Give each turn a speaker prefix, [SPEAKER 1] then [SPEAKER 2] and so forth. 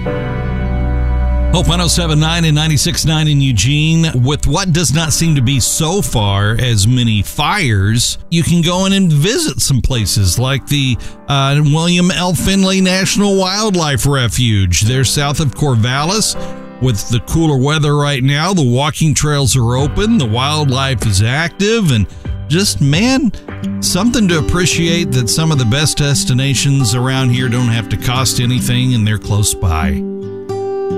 [SPEAKER 1] Hope 107.9 and 96.9 in Eugene. With what does not seem to be so far as many fires, you can go in and visit some places like the William L. Finley National Wildlife Refuge. They're south of Corvallis. With the cooler weather right now, the walking trails are open, the wildlife is active, and just, man, something to appreciate that some of the best destinations around here don't have to cost anything and they're close by.